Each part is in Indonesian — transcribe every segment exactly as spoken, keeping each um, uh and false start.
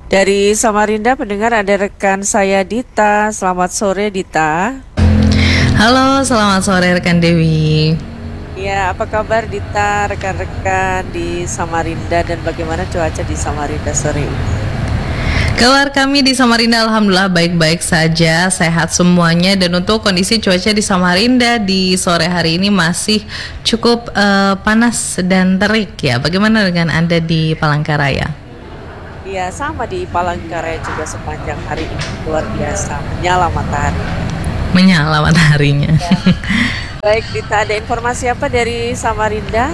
Dari Samarinda pendengar ada rekan saya Dita. Selamat sore Dita. Halo, selamat sore rekan Dewi. Ya, apa kabar Dita, rekan-rekan di Samarinda, dan bagaimana cuaca di Samarinda sore ini? Kabar kami di Samarinda alhamdulillah baik-baik saja, sehat semuanya. Dan untuk kondisi cuaca di Samarinda di sore hari ini masih cukup uh, panas dan terik ya. Bagaimana dengan Anda di Palangkaraya? Ya, sama di Palangkaraya juga sepanjang hari ini luar biasa, menyala matahari. Menyala mataharinya. Ya. Baik Dita, ada informasi apa dari Samarinda?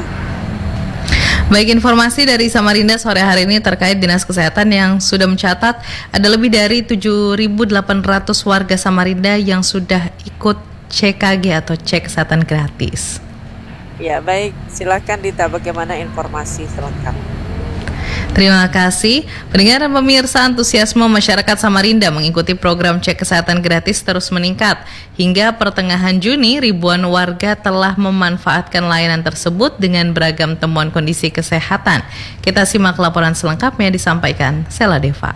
Baik, informasi dari Samarinda sore hari ini terkait Dinas Kesehatan yang sudah mencatat ada lebih dari tujuh ribu delapan ratus warga Samarinda yang sudah ikut C K G atau cek kesehatan gratis. Ya, baik, silakan Dita, bagaimana informasi selengkapnya? Terima kasih. Pendengar dan pemirsa, antusiasme masyarakat Samarinda mengikuti program cek kesehatan gratis terus meningkat. Hingga pertengahan Juni, ribuan warga telah memanfaatkan layanan tersebut dengan beragam temuan kondisi kesehatan. Kita simak laporan selengkapnya disampaikan Sela Deva.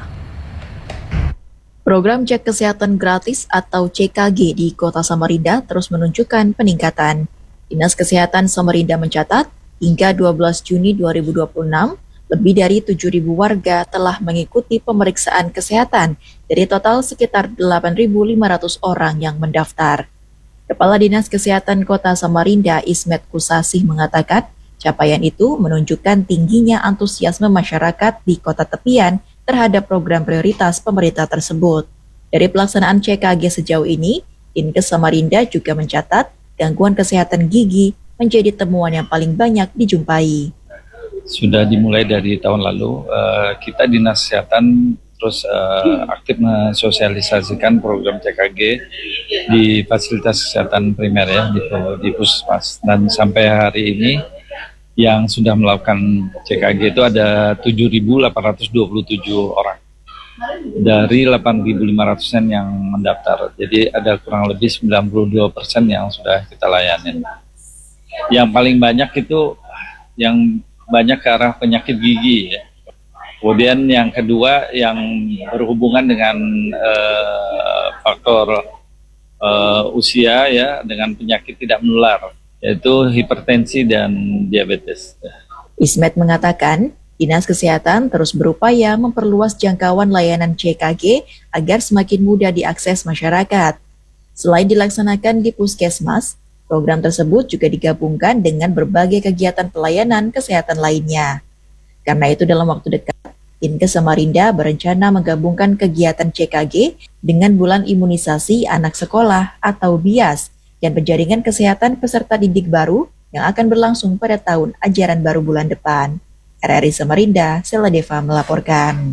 Program cek kesehatan gratis atau C K G di Kota Samarinda terus menunjukkan peningkatan. Dinas Kesehatan Samarinda mencatat, hingga dua belas Juni dua ribu dua puluh enam, lebih dari tujuh ribu warga telah mengikuti pemeriksaan kesehatan dari total sekitar delapan ribu lima ratus orang yang mendaftar. Kepala Dinas Kesehatan Kota Samarinda Ismet Kusasih mengatakan, capaian itu menunjukkan tingginya antusiasme masyarakat di kota tepian terhadap program prioritas pemerintah tersebut. Dari pelaksanaan C K G sejauh ini, Dinkes Samarinda juga mencatat gangguan kesehatan gigi menjadi temuan yang paling banyak dijumpai. Sudah dimulai dari tahun lalu, uh, kita Dinas Kesehatan terus uh, aktif mensosialisasikan program C K G di fasilitas kesehatan primer ya, di, di Puskesmas. Dan sampai hari ini yang sudah melakukan C K G itu ada tujuh ribu delapan ratus dua puluh tujuh orang dari delapan ribu lima ratusan yang mendaftar. Jadi ada kurang lebih sembilan puluh dua persen yang sudah kita layani. Yang paling banyak itu yang banyak ke arah penyakit gigi ya. Kemudian yang kedua yang berhubungan dengan uh, faktor uh, usia ya, dengan penyakit tidak menular, yaitu hipertensi dan diabetes. Ismet mengatakan, Dinas Kesehatan terus berupaya memperluas jangkauan layanan C K G agar semakin mudah diakses masyarakat. Selain dilaksanakan di Puskesmas, program tersebut juga digabungkan dengan berbagai kegiatan pelayanan kesehatan lainnya. Karena itu dalam waktu dekat, Dinkes Samarinda berencana menggabungkan kegiatan C K G dengan bulan imunisasi anak sekolah atau B I A S dan penjaringan kesehatan peserta didik baru yang akan berlangsung pada tahun ajaran baru bulan depan. R R I Samarinda, Sela Deva melaporkan.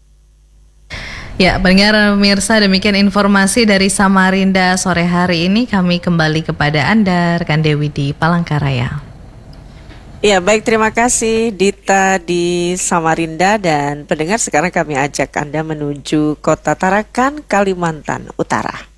Ya, pendengar pemirsa, demikian informasi dari Samarinda sore hari ini. Kami kembali kepada Anda, rekan Dewi di Palangkaraya. Ya, baik, terima kasih Dita di Samarinda, dan pendengar sekarang kami ajak Anda menuju Kota Tarakan, Kalimantan Utara.